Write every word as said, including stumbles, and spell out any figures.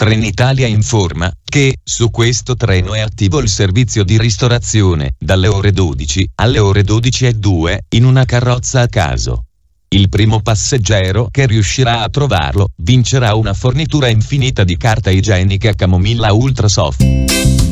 Trenitalia informa che su questo treno è attivo il servizio di ristorazione dalle ore dodici alle ore dodici e due in una carrozza a caso. Il primo passeggero che riuscirà a trovarlo vincerà una fornitura infinita di carta igienica Camomilla Ultra Soft.